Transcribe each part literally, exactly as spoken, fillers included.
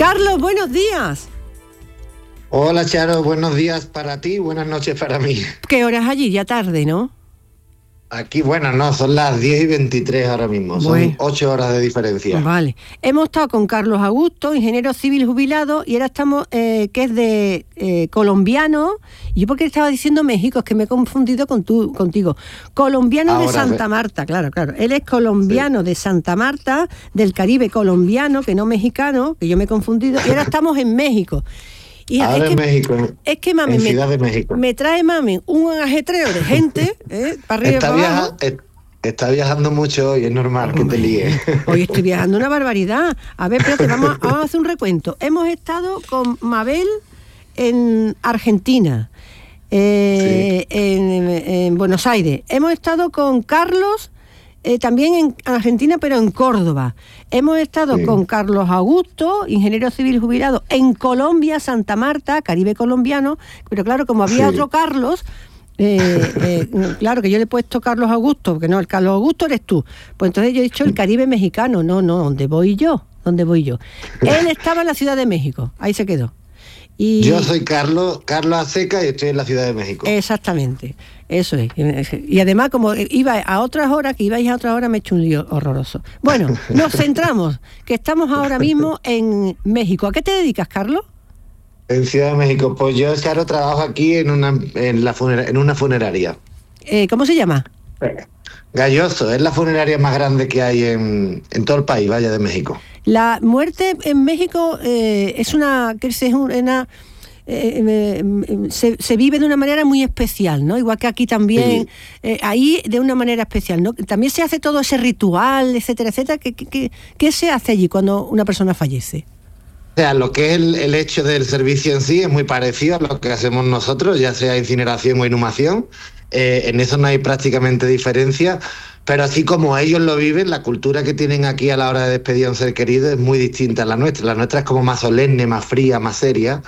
Carlos, buenos días. Hola Charo, buenos días para ti, buenas noches para mí. ¿Qué hora es allí? Ya tarde, ¿no? Aquí, bueno, no, son las diez y veintitrés ahora mismo, Bueno. son ocho horas de diferencia. Vale. Hemos estado con Carlos Augusto, ingeniero civil jubilado, y ahora estamos, eh, que es de eh, colombiano. Y yo porque estaba diciendo México, es que me he confundido con tu, contigo. Colombiano ahora, de Santa Marta, claro, claro. Él es colombiano sí. de Santa Marta, del Caribe colombiano, que no mexicano, que yo me he confundido, y ahora estamos en México. Y ahora es en que, México, es que mami, en me, Ciudad de México. me trae mami un ajetreo de gente, ¿eh? Para arriba está, y para viaja, abajo. es, está viajando mucho y es normal Hombre, que te líes. Hoy estoy viajando una barbaridad. A ver, espérate, vamos, vamos a hacer un recuento. Hemos estado con Mabel en Argentina, eh, sí. en, en Buenos Aires. Hemos estado con Carlos Eh, también en Argentina, pero en Córdoba. Hemos estado sí. con Carlos Augusto, ingeniero civil jubilado, en Colombia, Santa Marta, Caribe colombiano, pero claro, como había sí. otro Carlos, eh, eh, claro que yo le he puesto Carlos Augusto, porque no, el Carlos Augusto eres tú. Pues entonces yo he dicho el Caribe mexicano, no, no, ¿dónde voy yo? ¿Dónde voy yo? Él estaba en la Ciudad de México, ahí se quedó. Y yo soy Carlos, Carlos Aseca y estoy en la Ciudad de México. Exactamente, eso es. Y además, como iba a otras horas, que ibais a otras horas, me he hecho un lío horroroso. Bueno, nos centramos, que estamos ahora mismo en México. ¿A qué te dedicas, Carlos? En Ciudad de México, pues yo, Charo, trabajo aquí en una, en la funera, en una funeraria. Eh, ¿Cómo se llama? Galloso, es la funeraria más grande que hay en, en todo el país, vaya, de México. La muerte en México eh, es una... Que es una eh, eh, se, se vive de una manera muy especial, ¿no? Igual que aquí también, sí. eh, ahí de una manera especial, ¿no? También se hace todo ese ritual, etcétera, etcétera. ¿Qué, qué, qué se hace allí cuando una persona fallece? O sea, lo que es el, el hecho del servicio en sí es muy parecido a lo que hacemos nosotros, ya sea incineración o inhumación. Eh, en eso no hay prácticamente diferencia, pero así como ellos lo viven, la cultura que tienen aquí a la hora de despedir a un ser querido es muy distinta a la nuestra. La nuestra es como más solemne, más fría, más seria.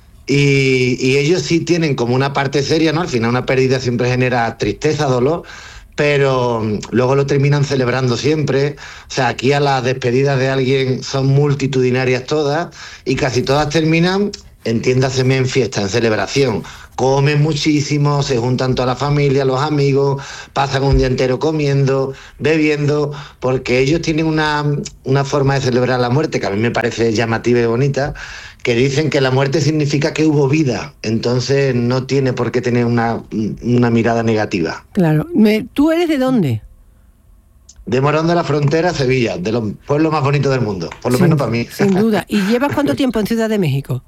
Y, y ellos sí tienen como una parte seria, ¿no? Al final una pérdida siempre genera tristeza, dolor, pero luego lo terminan celebrando siempre. O sea, aquí a las despedidas de alguien son multitudinarias todas y casi todas terminan, entiéndaseme, en fiesta, en celebración. Comen muchísimo, se juntan toda la familia, los amigos, pasan un día entero comiendo, bebiendo, porque ellos tienen una, una forma de celebrar la muerte que a mí me parece llamativa y bonita, que dicen que la muerte significa que hubo vida, entonces no tiene por qué tener una, una mirada negativa. Claro. Me, ¿Tú eres de dónde? De Morón de la Frontera, Sevilla, de los pueblos más bonitos del mundo, por lo sin, menos para mí. Sin duda. ¿Y llevas cuánto tiempo en Ciudad de México?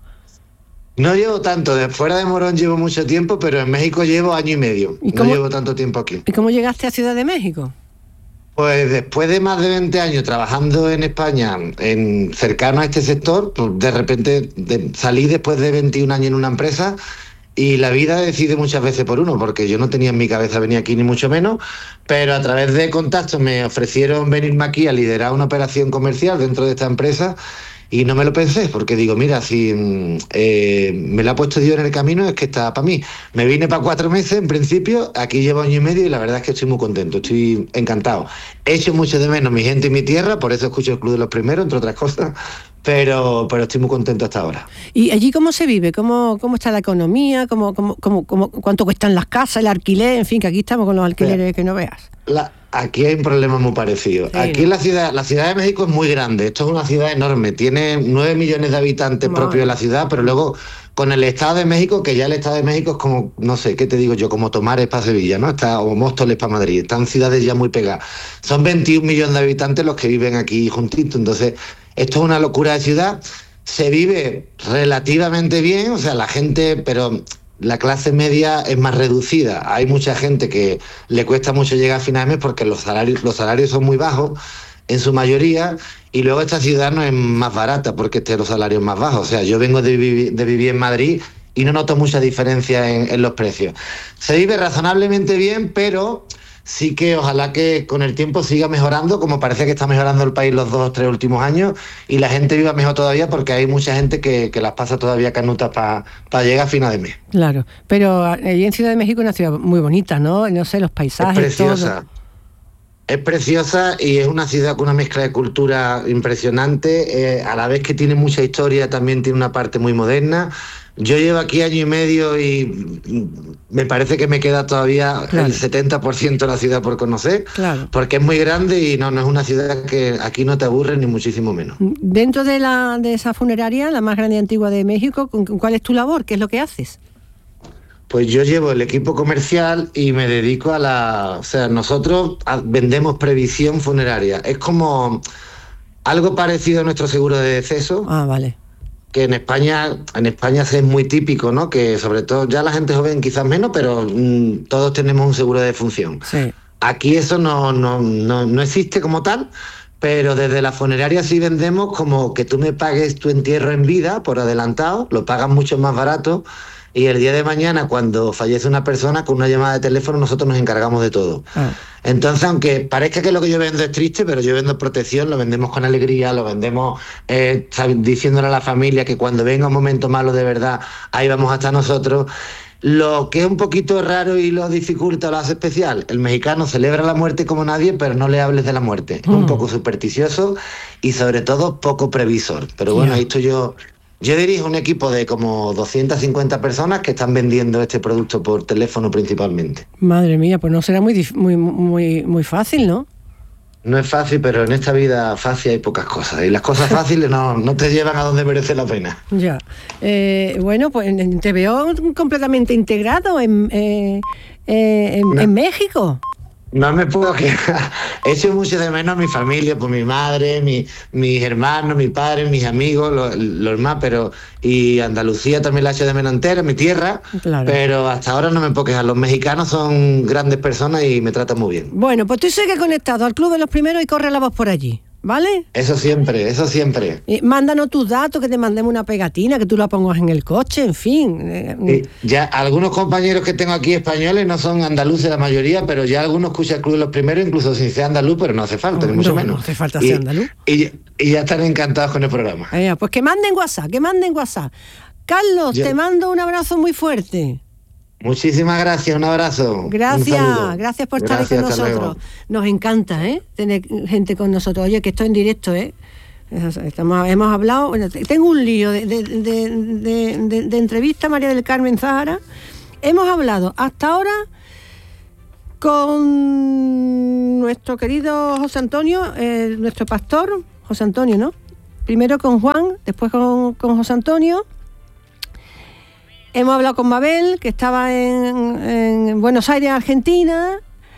No llevo tanto, de fuera de Morón llevo mucho tiempo, pero en México llevo año y medio. ¿Y no llevo tanto tiempo aquí. ¿Y cómo llegaste a Ciudad de México? Pues después de más de veinte años trabajando en España, en cercano a este sector, pues de repente de, salí después de veintiún años en una empresa y la vida decide muchas veces por uno, porque yo no tenía en mi cabeza venir aquí ni mucho menos, pero a través de contactos me ofrecieron venirme aquí a liderar una operación comercial dentro de esta empresa. Y no me lo pensé, porque digo, mira, si eh, me la ha puesto Dios en el camino, es que está para mí. Me vine para cuatro meses, en principio, aquí llevo año y medio y la verdad es que estoy muy contento, estoy encantado. He hecho mucho de menos mi gente y mi tierra, por eso escucho el Club de los Primeros, entre otras cosas, pero, pero estoy muy contento hasta ahora. ¿Y allí cómo se vive? ¿Cómo, cómo está la economía? ¿Cómo, cómo, cómo, cómo, ¿Cuánto cuestan las casas, el alquiler? En fin, que aquí estamos con los alquileres que no veas. La, aquí hay un problema muy parecido. Sí. Aquí la ciudad, la Ciudad de México es muy grande, esto es una ciudad enorme, tiene nueve millones de habitantes Madre. propios de la ciudad, pero luego con el Estado de México, que ya el Estado de México es como, no sé, ¿qué te digo yo? Como Tomares para Sevilla, ¿no? Está, o Móstoles para Madrid, están ciudades ya muy pegadas. Son veintiún millones de habitantes los que viven aquí juntitos, entonces esto es una locura de ciudad. Se vive relativamente bien, o sea, la gente, pero la clase media es más reducida. Hay mucha gente que le cuesta mucho llegar a final de mes porque los salarios, los salarios son muy bajos en su mayoría, y luego esta ciudad no es más barata porque esté los salarios más bajos. O sea, yo vengo de, vivi- de vivir en Madrid y no noto mucha diferencia en, en los precios. Se vive razonablemente bien, pero sí que ojalá que con el tiempo siga mejorando, como parece que está mejorando el país los dos o tres últimos años, y la gente viva mejor todavía, porque hay mucha gente que, que las pasa todavía canutas para pa llegar a final de mes. Claro, pero allí en Ciudad de México es una ciudad muy bonita, ¿no? No sé, los paisajes, es preciosa. todo. Es preciosa y es una ciudad con una mezcla de cultura impresionante, eh, a la vez que tiene mucha historia, también tiene una parte muy moderna. Yo llevo aquí año y medio y me parece que me queda todavía claro. el setenta por ciento de la ciudad por conocer, claro. porque es muy grande y no, no es una ciudad que aquí no te aburre ni muchísimo menos. Dentro de, la, de esa funeraria, la más grande y antigua de México, ¿cuál es tu labor? ¿Qué es lo que haces? Pues yo llevo el equipo comercial y me dedico a la... O sea, nosotros vendemos previsión funeraria. Es como algo parecido a nuestro seguro de deceso. Ah, vale. Que en España, en España es muy típico, ¿no? Que sobre todo ya la gente joven quizás menos, pero mmm, todos tenemos un seguro de defunción. Sí. Aquí eso no, no, no, no existe como tal, pero desde la funeraria sí vendemos como que tú me pagues tu entierro en vida por adelantado, lo pagas mucho más barato. Y el día de mañana, cuando fallece una persona, con una llamada de teléfono nosotros nos encargamos de todo. Ah. Entonces, aunque parezca que lo que yo vendo es triste, pero yo vendo protección, lo vendemos con alegría, lo vendemos eh, diciéndole a la familia que cuando venga un momento malo de verdad, ahí vamos a estar nosotros. Lo que es un poquito raro y lo dificulta, lo hace especial, el mexicano celebra la muerte como nadie, pero no le hables de la muerte. Mm. Es un poco supersticioso y sobre todo poco previsor. Pero bueno, yeah. ahí estoy yo... Yo dirijo un equipo de como doscientas cincuenta personas que están vendiendo este producto por teléfono principalmente. Madre mía, pues no será muy, muy, muy, muy fácil, ¿no? No es fácil, pero en esta vida fácil hay pocas cosas. Y las cosas fáciles no, no te llevan a donde merece la pena. Ya. Eh, bueno, pues te veo completamente integrado en, eh, eh, en, no. en México. No me puedo quejar. He hecho mucho de menos a mi familia, por mi madre, mi, mis hermanos, mi padre, mis amigos, los, los más, pero... Y Andalucía también la he hecho de menos entera, mi tierra, claro. pero hasta ahora no me puedo quejar. Los mexicanos son grandes personas y me tratan muy bien. Bueno, pues tú sigues conectado al Club de los Primeros y corre la voz por allí, ¿vale? Eso siempre, eso siempre. Y mándanos tus datos, que te mandemos una pegatina, que tú la pongas en el coche, en fin. Sí, ya algunos compañeros que tengo aquí españoles no son andaluces la mayoría, pero ya algunos escuchan el Club de los Primeros, incluso sin ser andaluz, pero no hace falta, no, ni mucho no, menos. No hace falta ser andaluz. Y, y, y ya están encantados con el programa. Eh, pues que manden WhatsApp, que manden WhatsApp. Carlos, yo... te mando un abrazo muy fuerte. Muchísimas gracias, un abrazo. Gracias, un gracias por estar gracias, aquí con nosotros. Nos encanta, ¿eh? Tener gente con nosotros. Oye, que esto en directo, ¿eh? Estamos, hemos hablado, bueno, tengo un lío de, de, de, de, de, de entrevista a María del Carmen Zahara. Hemos hablado hasta ahora con nuestro querido José Antonio, eh, nuestro pastor, José Antonio, ¿no? Primero con Juan, después con, con José Antonio. Hemos hablado con Mabel, que estaba en, en Buenos Aires, Argentina.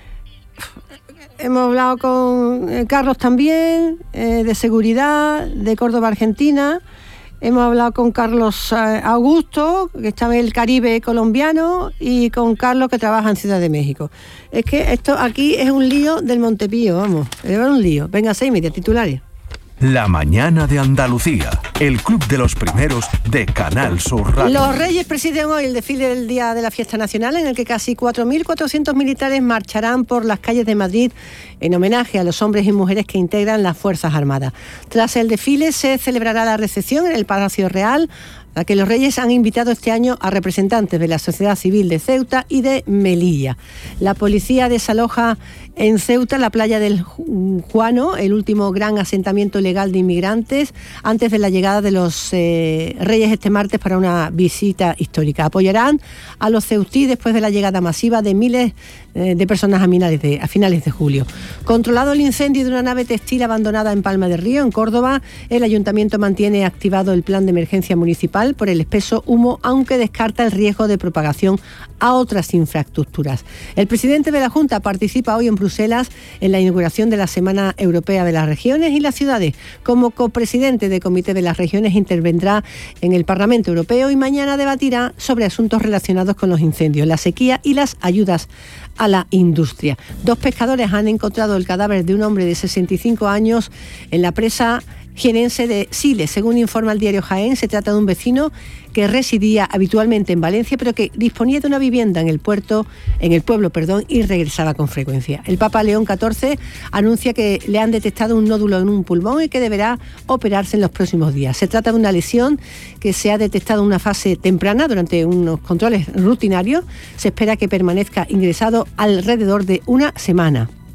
Hemos hablado con eh, Carlos también, eh, de seguridad, de Córdoba, Argentina. Hemos hablado con Carlos eh, Augusto, que está en el Caribe colombiano, y con Carlos, que trabaja en Ciudad de México. Es que esto aquí es un lío del Montepío, vamos, es un lío. Venga, seis media, titulares. La mañana de Andalucía, el Club de los Primeros de Canal Sur Radio. Los Reyes presiden hoy el desfile del Día de la Fiesta Nacional, en el que casi cuatro mil cuatrocientos militares marcharán por las calles de Madrid en homenaje a los hombres y mujeres que integran las Fuerzas Armadas. Tras el desfile se celebrará la recepción en el Palacio Real, a que los Reyes han invitado este año a representantes de la sociedad civil de Ceuta y de Melilla. La policía desaloja en Ceuta la playa del Juano, el último gran asentamiento legal de inmigrantes, antes de la llegada de los eh, Reyes este martes para una visita histórica. Apoyarán a los ceutí después de la llegada masiva de miles eh, de personas a finales de, a finales de julio. Controlado el incendio de una nave textil abandonada en Palma del Río, en Córdoba, el ayuntamiento mantiene activado el plan de emergencia municipal por el espeso humo, aunque descarta el riesgo de propagación a otras infraestructuras. El presidente de la Junta participa hoy en Bruselas en la inauguración de la Semana Europea de las Regiones y las Ciudades. Como copresidente del Comité de las Regiones intervendrá en el Parlamento Europeo y mañana debatirá sobre asuntos relacionados con los incendios, la sequía y las ayudas a la industria. Dos pescadores han encontrado el cadáver de un hombre de sesenta y cinco años en la presa jienense de Siles. Según informa el diario Jaén, se trata de un vecino que residía habitualmente en Valencia, pero que disponía de una vivienda en el puerto, en el pueblo, perdón, y regresaba con frecuencia. El Papa León catorce anuncia que le han detectado un nódulo en un pulmón y que deberá operarse en los próximos días. Se trata de una lesión que se ha detectado en una fase temprana durante unos controles rutinarios. Se espera que permanezca ingresado alrededor de una semana.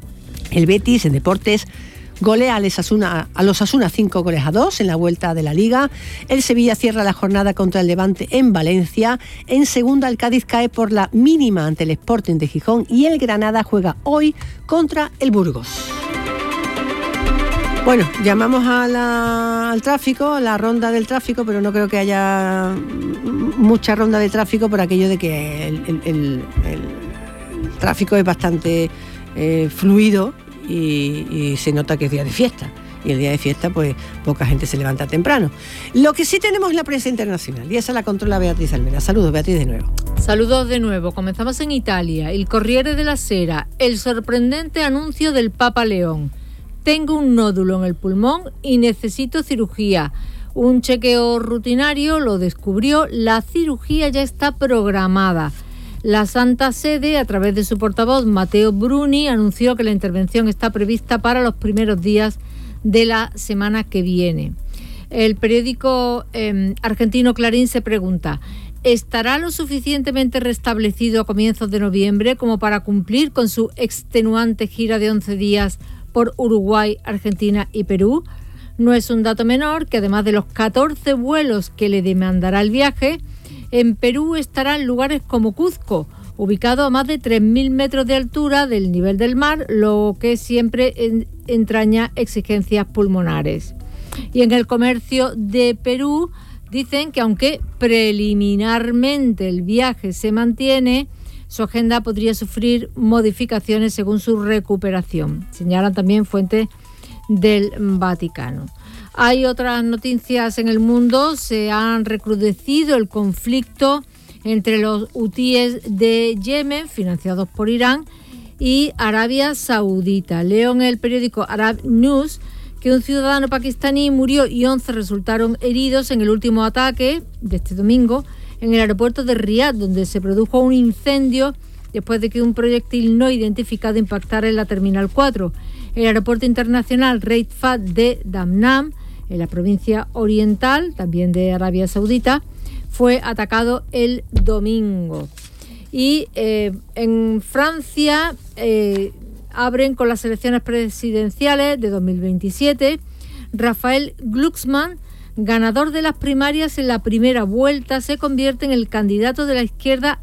El Betis en deportes golea a los Osasuna, a los Osasuna cinco goles a dos en la vuelta de la Liga. El Sevilla cierra la jornada contra el Levante en Valencia. En segunda, el Cádiz cae por la mínima ante el Sporting de Gijón y el Granada juega hoy contra el Burgos. Bueno, llamamos a la, al tráfico, a la ronda del tráfico, pero no creo que haya mucha ronda de tráfico por aquello de que el, el, el, el tráfico es bastante eh, fluido. Y, y se nota que es día de fiesta. Y el día de fiesta, pues, poca gente se levanta temprano. Lo que sí tenemos es la prensa internacional, y esa la controla Beatriz Almeda. Saludos, Beatriz, de nuevo. Saludos de nuevo. Comenzamos en Italia. El Corriere della Sera. El sorprendente anuncio del Papa León. Tengo un nódulo en el pulmón y necesito cirugía. Un chequeo rutinario lo descubrió. La cirugía ya está programada. La Santa Sede, a través de su portavoz Matteo Bruni, anunció que la intervención está prevista para los primeros días de la semana que viene. El periódico eh, argentino Clarín se pregunta: ¿estará lo suficientemente restablecido a comienzos de noviembre como para cumplir con su extenuante gira de once días por Uruguay, Argentina y Perú? No es un dato menor que, además de los catorce vuelos que le demandará el viaje, en Perú estará en lugares como Cuzco, ubicado a más de tres mil metros de altura del nivel del mar, lo que siempre en, entraña exigencias pulmonares. Y en el comercio de Perú dicen que aunque preliminarmente el viaje se mantiene, su agenda podría sufrir modificaciones según su recuperación, señalan también fuentes del Vaticano. Hay otras noticias en el mundo. Se han recrudecido el conflicto entre los hutíes de Yemen, financiados por Irán, y Arabia Saudita. Leo en el periódico Arab News que un ciudadano pakistaní murió y once resultaron heridos en el último ataque de este domingo en el aeropuerto de Riad, donde se produjo un incendio después de que un proyectil no identificado impactara en la Terminal cuatro. El aeropuerto internacional Riyad Fat de Damnam, en la provincia oriental, también de Arabia Saudita, fue atacado el domingo. Y eh, en Francia eh, abren con las elecciones presidenciales de dos mil veintisiete. Raphaël Glucksmann, ganador de las primarias en la primera vuelta, se convierte en el candidato de la izquierda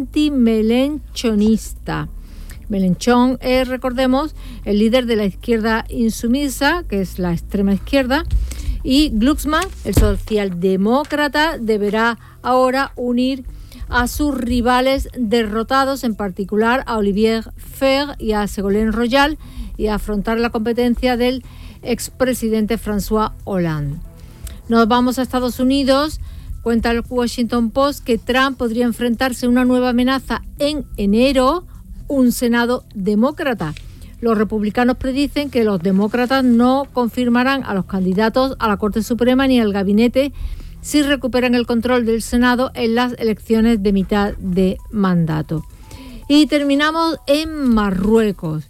anti-melenchonista. Melenchon es, recordemos, el líder de la izquierda insumisa, que es la extrema izquierda, y Glucksmann, el socialdemócrata, deberá ahora unir a sus rivales derrotados, en particular a Olivier Faure y a Ségolène Royal, y afrontar la competencia del expresidente François Hollande. Nos vamos a Estados Unidos. Cuenta el Washington Post que Trump podría enfrentarse a una nueva amenaza en enero, un Senado demócrata. Los republicanos predicen que los demócratas no confirmarán a los candidatos a la Corte Suprema ni al gabinete si recuperan el control del Senado en las elecciones de mitad de mandato. Y terminamos en Marruecos.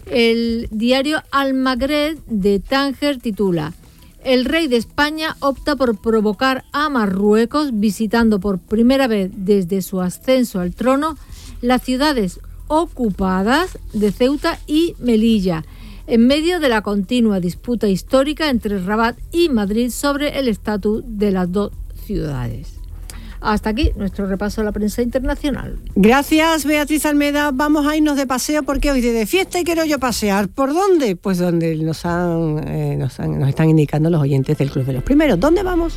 El diario Al-Maghreb de Tánger titula: el rey de España opta por provocar a Marruecos visitando por primera vez desde su ascenso al trono las ciudades ocupadas de Ceuta y Melilla, en medio de la continua disputa histórica entre Rabat y Madrid sobre el estatus de las dos ciudades. Hasta aquí nuestro repaso a la prensa internacional. Gracias, Beatriz Almeda. Vamos a irnos de paseo porque hoy de fiesta y quiero yo pasear. ¿Por dónde? Pues donde nos han, eh, nos han, nos están indicando los oyentes del Club de los Primeros. ¿Dónde vamos?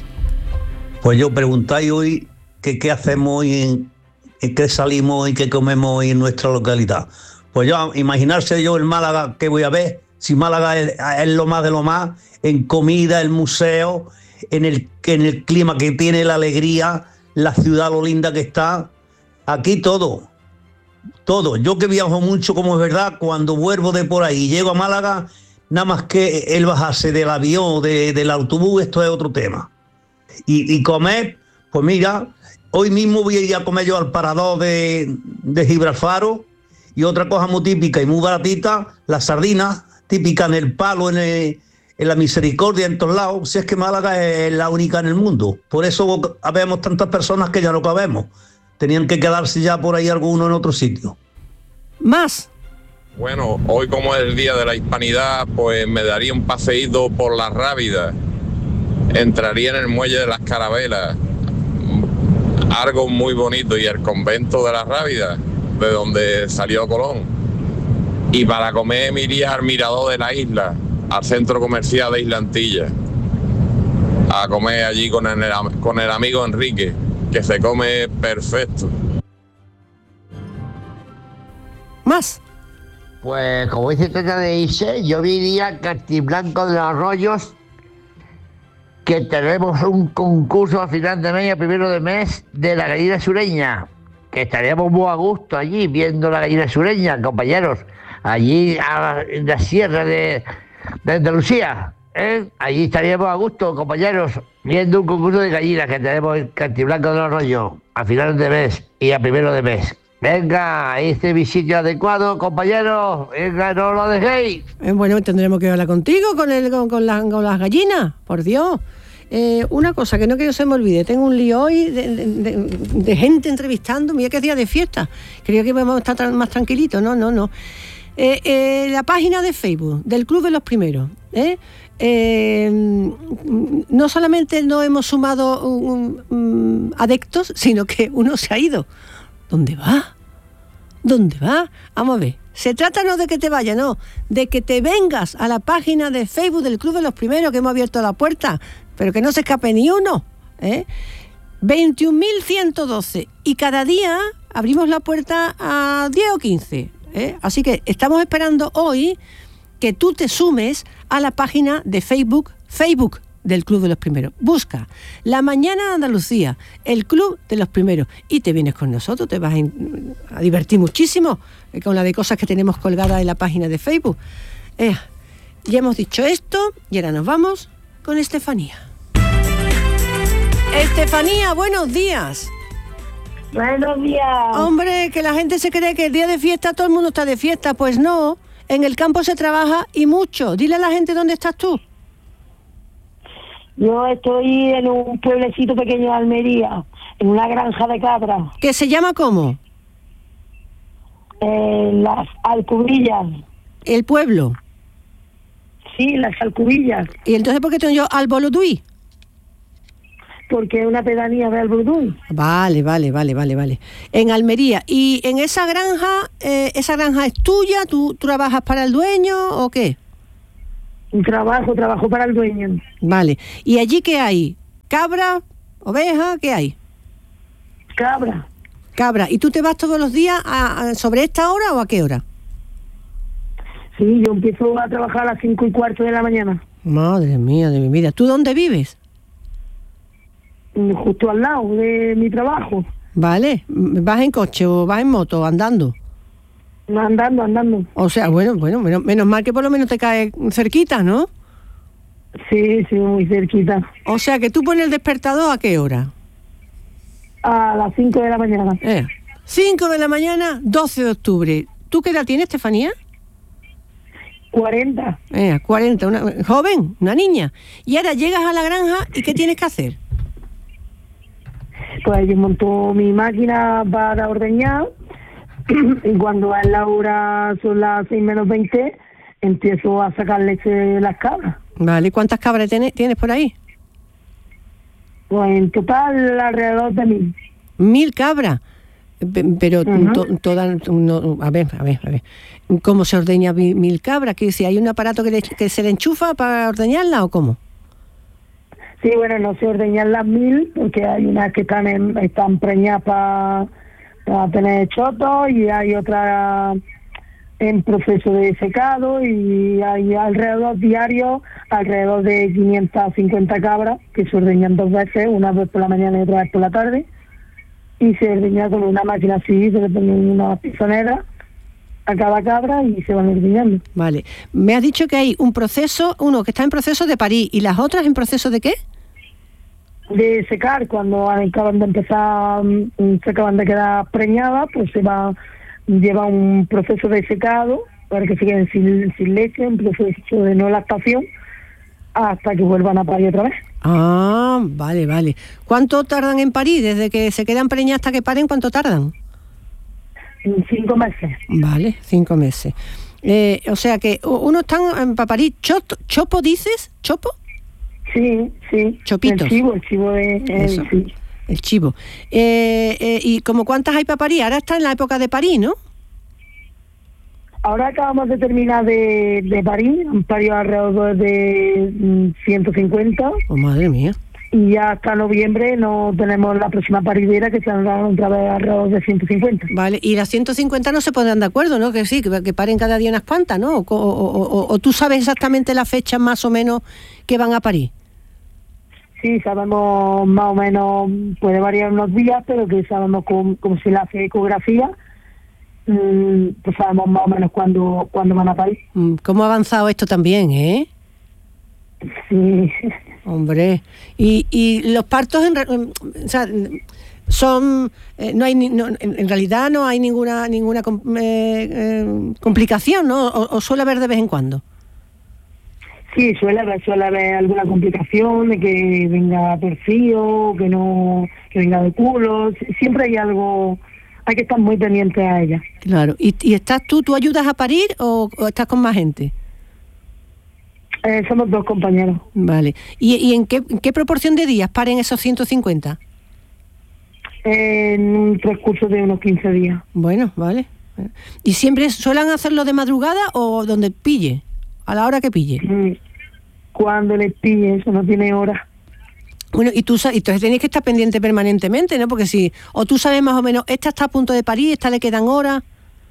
Pues yo preguntáis hoy que qué hacemos hoy, en, en qué salimos y qué comemos hoy en nuestra localidad. Pues yo, imaginarse yo en Málaga, ¿qué voy a ver? Si Málaga es, es lo más de lo más, en comida, el museo, en el, en el clima que tiene, la alegría, la ciudad, lo linda que está. Aquí todo, todo. Yo que viajo mucho, como es verdad, cuando vuelvo de por ahí y llego a Málaga, nada más que el bajarse del avión, de, del autobús, esto es otro tema. Y, y comer, pues mira, hoy mismo voy a ir a comer yo al parador de, de Gibralfaro, y otra cosa muy típica y muy baratita, las sardinas, típicas en el Palo, en, el, en la Misericordia, en todos lados. Si es que Málaga es la única en el mundo. Por eso habemos tantas personas que ya no cabemos. Tenían que quedarse ya por ahí algunos en otro sitio. Más. Bueno, hoy como es el Día de la Hispanidad, pues me daría un paseíto por la Rábida. Entraría en el Muelle de las Carabelas, algo muy bonito, y el convento de la Rábida, de donde salió Colón. Y para comer me iría al mirador de la isla, al centro comercial de Isla Antilla, a comer allí con el, con el amigo Enrique, que se come perfecto. ¿Más? Pues como dice Teta de Ise, yo iría a Castiblanco de los Arroyos, que tenemos un concurso a final de mes y a primero de mes de la gallina sureña, que estaríamos muy a gusto allí viendo la gallina sureña, compañeros, allí a, en la sierra de, de Andalucía, ¿eh? Allí estaríamos a gusto, compañeros, viendo un concurso de gallinas que tenemos en Castiblanco de los Arroyos a final de mes y a primero de mes. Venga, este es mi sitio adecuado, compañeros. Venga, no lo dejéis. Eh, bueno, tendremos que hablar contigo con, el, con, con, la, con las gallinas, por Dios. Eh, una cosa que no quiero que se me olvide, tengo un lío hoy de, de, de, de gente entrevistando. Mira que es día de fiesta. Creo que vamos a estar tra- más tranquilitos. No, no, no. Eh, eh, la página de Facebook del Club de los Primeros. ¿eh? Eh, no solamente no hemos sumado um, um, adeptos, sino que uno se ha ido. ¿Dónde va? ¿Dónde va? Vamos a ver. Se trata no de que te vayas, no, de que te vengas a la página de Facebook del Club de los Primeros, que hemos abierto la puerta, pero que no se escape ni uno. ¿eh? veintiún mil ciento doce. Y cada día abrimos la puerta a diez o quince. ¿eh? Así que estamos esperando hoy que tú te sumes a la página de Facebook, Facebook del Club de los Primeros. Busca La Mañana de Andalucía, el Club de los Primeros, y te vienes con nosotros, te vas a, in- a divertir muchísimo eh, con la de cosas que tenemos colgadas en la página de Facebook. Eh, ya hemos dicho esto y ahora nos vamos con Estefanía. Estefanía, buenos días. Buenos días. Hombre, que la gente se cree que el día de fiesta todo el mundo está de fiesta. Pues no, en el campo se trabaja y mucho. Dile a la gente dónde estás tú. Yo estoy en un pueblecito pequeño de Almería, en una granja de cabras, ¿Que se llama cómo? en las Alcubillas. El pueblo. Sí, las Alcubillas, ¿Y entonces por qué tengo yo Alboloduí? porque es una pedanía de Alburdún. Vale, vale, vale, vale, vale. En Almería. ¿Y en esa granja, eh, esa granja es tuya? ¿Tú, ¿Tú trabajas para el dueño o qué? Un trabajo, trabajo para el dueño. Vale. ¿Y allí qué hay? ¿Cabra? ¿Oveja? ¿Qué hay? Cabra. Cabra. ¿Y tú te vas todos los días a, a- sobre esta hora o a qué hora? Sí, yo empiezo a trabajar a las cinco y cuarto de la mañana, Madre mía de mi vida. ¿Tú dónde vives? mm, justo al lado de mi trabajo. Vale. ¿Vas en coche o vas en moto, andando? Andando, andando. O sea, bueno, bueno, menos, menos mal que por lo menos te cae cerquita, ¿no? Sí, sí, muy cerquita. O sea, que tú pones el despertador ¿a qué hora? A las cinco de la mañana. Eh, cinco de la mañana, doce de octubre. ¿Tú qué edad tienes, Estefanía? cuarenta. Eh, cuarenta, una joven, una niña. Y ahora llegas a la granja y ¿qué tienes que hacer? Pues yo monto mi máquina para ordeñar y cuando es la hora, son las seis menos veinte, empiezo a sacar leche de las cabras. Vale, ¿cuántas cabras tienes, tienes por ahí? Pues en total alrededor de mil. Mil cabras. Pe- Pero Ujú. to- todas, no, a ver, a ver, a ver. ¿Cómo se ordeña mil, mil cabras? ¿Que si hay un aparato que, le- que se le enchufa para ordeñarla o cómo? Sí, bueno, no sé ordeñar las mil porque hay unas que están en- están preñadas para tener chotos y hay otras en proceso de secado y hay alrededor diario alrededor de quinientas cincuenta cabras que se ordeñan dos veces, una vez por la mañana y otra vez por la tarde, y se ordeña con una máquina así, se le pone una pizonera a cada cabra y se van ordeñando. Vale. Me has dicho que hay un proceso, uno que está en proceso de parir y las otras en proceso de ¿qué? De secar, cuando acaban de empezar, mm, se acaban de quedar preñadas, pues se va, lleva un proceso de secado para que se queden sin, sin leche, un proceso de no lactación, hasta que vuelvan a parir otra vez. Ah, vale, vale. ¿Cuánto tardan en parir? Desde que se quedan preñadas hasta que paren, ¿cuánto tardan? cinco meses. Vale, cinco meses. Eh, o sea que uno está para parir. ¿Chopo, chopo dices? ¿Chopo? Sí, sí. Chopitos. El chivo, el chivo de... El, sí. el chivo. Eh, eh, ¿Y como cuántas hay para parir? Ahora está en la época de parir, ¿no? Ahora acabamos de terminar de, de parir, han parido alrededor de mm, ciento cincuenta. Oh, madre mía. Y ya hasta noviembre no tenemos la próxima paridera, que se han dado otra vez alrededor de ciento cincuenta. Vale, y las ciento cincuenta no se pondrán de acuerdo, ¿no? Que sí, que, que paren cada día unas cuantas, ¿no? O, o, o, o tú sabes exactamente la fecha más o menos que van a parir. Sí, sabemos más o menos, puede variar unos días, pero que sabemos cómo, cómo se le hace ecografía, mmm, pues sabemos más o menos cuándo, cuándo van a parir. ¿Cómo ha avanzado esto también, eh? Sí. Hombre, y, y los partos, en, o sea, son, eh, no hay, no, en realidad no hay ninguna ninguna eh, eh, complicación, ¿no? O, o suele haber de vez en cuando. Sí, suele haber, suele haber alguna complicación, de que venga torcido, que no, que venga de culo, siempre hay algo, hay que estar muy pendiente a ella. Claro, ¿y, y estás tú, tú ayudas a parir o, o estás con más gente? Eh, somos dos compañeros. Vale. ¿Y, y en, qué, en qué proporción de días paren esos ciento cincuenta? Eh, en un transcurso de unos quince días. Bueno, vale. ¿Y siempre suelen hacerlo de madrugada o donde pille? A la hora que pille. Mm, cuando les pille, eso no tiene hora. Bueno, y tú y entonces tenéis que estar pendiente permanentemente, ¿no? Porque si, o tú sabes más o menos, esta está a punto de parir, esta le quedan horas.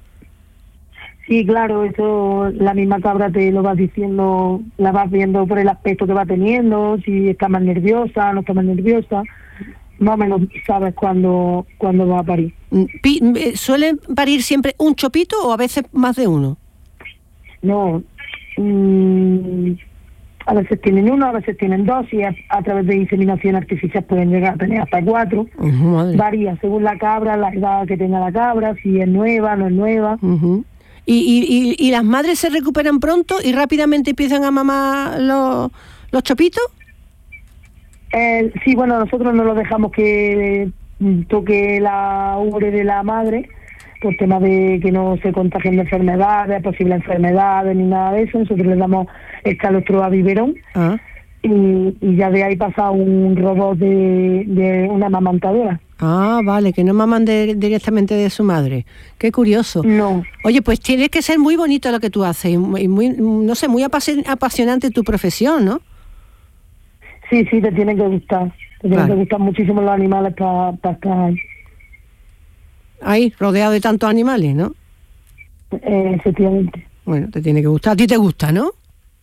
Sí, claro, eso la misma cabra te lo vas diciendo, la vas viendo por el aspecto que va teniendo, si está más nerviosa, no está más nerviosa, más o menos sabes cuándo, cuándo va a parir. ¿Suelen parir siempre un chopito o a veces más de uno? No, mmm, a veces tienen uno, a veces tienen dos, y a, a través de inseminación artificial pueden llegar a tener hasta cuatro. Uh-huh, varía según la cabra, la edad que tenga la cabra, si es nueva, no es nueva. Uh-huh. ¿Y, y, y, ¿Y las madres se recuperan pronto y rápidamente empiezan a mamar los, los chopitos? Eh, sí, bueno, nosotros no lo dejamos que toque la ubre de la madre, por tema de que no se contagien de enfermedades, posibles enfermedades, ni nada de eso. Nosotros le damos el calostro a biberón. Ah. y, y ya de ahí pasa un robot de, de una amamantadora. Ah, vale, que no maman de, directamente de su madre. Qué curioso. No. Oye, pues tiene que ser muy bonito lo que tú haces y muy, muy no sé, muy apasionante tu profesión, ¿no? Sí, sí, te tiene que gustar. Te tienen vale. que gustar muchísimo los animales para pa estar ahí. Ahí, rodeado de tantos animales, ¿no? Eh, efectivamente. Bueno, te tiene que gustar. A ti te gusta, ¿no?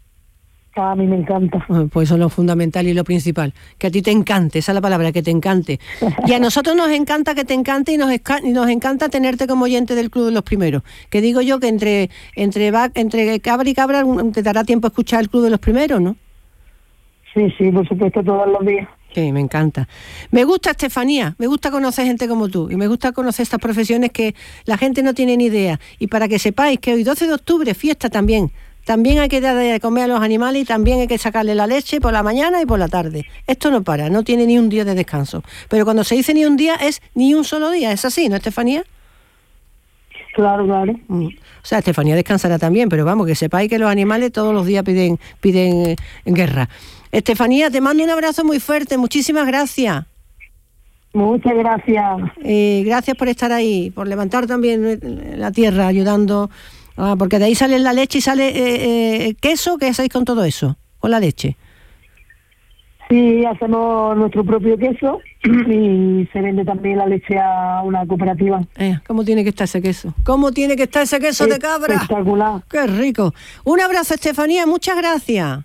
A mí me encanta. Pues eso es lo fundamental y lo principal. Que a ti te encante, esa es la palabra, que te encante. Y a nosotros nos encanta que te encante y nos, y nos encanta tenerte como oyente del Club de los Primeros. Que digo yo que entre entre, entre cabra y cabra te dará tiempo a escuchar el Club de los Primeros, ¿no? Sí, sí, por supuesto, todos los días. Sí, me encanta. Me gusta, Estefanía, me gusta conocer gente como tú y me gusta conocer estas profesiones que la gente no tiene ni idea. Y para que sepáis que hoy doce de octubre, fiesta también. También hay que dar de comer a los animales y también hay que sacarle la leche por la mañana y por la tarde. Esto no para, no tiene ni un día de descanso. Pero cuando se dice ni un día es ni un solo día, ¿es así, no, Estefanía? Claro, claro. Mm. O sea, Estefanía descansará también, pero vamos, que sepáis que los animales todos los días piden, piden eh, guerra. Estefanía, te mando un abrazo muy fuerte, muchísimas gracias. Muchas gracias. Eh, gracias por estar ahí, por levantar también la tierra, ayudando... Ah, porque de ahí sale la leche y sale eh, eh, queso. ¿Qué hacéis con todo eso? Con la leche. Sí, hacemos nuestro propio queso y se vende también la leche a una cooperativa. Eh, ¿Cómo tiene que estar ese queso? ¿Cómo tiene que estar ese queso de cabra? Espectacular. ¡Qué rico! Un abrazo, Estefanía, muchas gracias.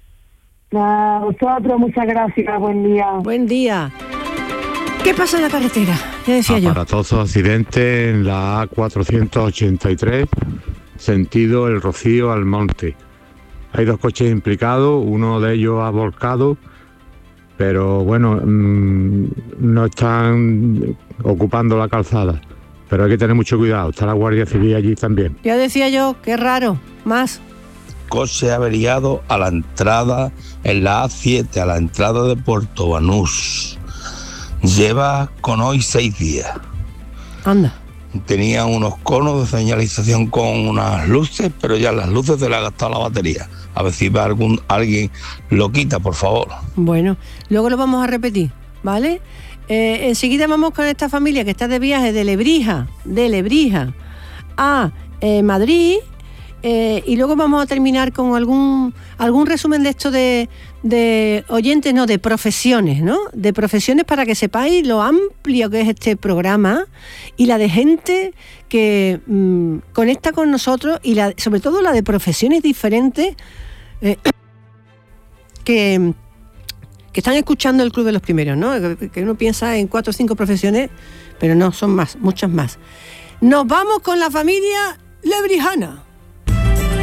A vosotros, muchas gracias, buen día. Buen día. ¿Qué pasa en la carretera? Ya decía yo. Aparatoso accidente en la A cuatrocientos ochenta y tres, sentido El Rocío al Monte. Hay dos coches implicados, uno de ellos ha volcado, pero bueno, mmm, no están ocupando la calzada. Pero hay que tener mucho cuidado, está la Guardia Civil allí también. Ya decía yo, qué raro, más. Coche averiado a la entrada, en la A siete, a la entrada de Puerto Banús. Lleva con hoy seis días. Anda. tenía unos conos de señalización con unas luces, pero ya las luces se le ha gastado la batería. A ver si va algún, alguien lo quita, por favor. Bueno, luego lo vamos a repetir, ¿vale? Eh, enseguida vamos con esta familia que está de viaje de Lebrija, de Lebrija a eh, Madrid, eh, y luego vamos a terminar con algún algún resumen de esto de, de oyentes, no, de profesiones, ¿no? De profesiones para que sepáis lo amplio que es este programa y la de gente que mmm, conecta con nosotros y la, sobre todo la de profesiones diferentes eh, que, que están escuchando el Club de los Primeros, ¿no? Que, que uno piensa en cuatro o cinco profesiones, pero no, son más, muchas más. Nos vamos con la familia lebrijana.